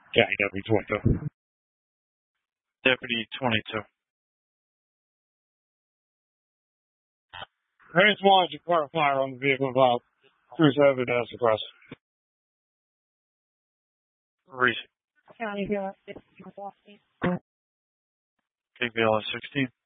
County Deputy 22. Deputy 22. I just wanted to declare fire on the vehicle about 37 minutes across. Reese. County Bureau. Big BLS 16.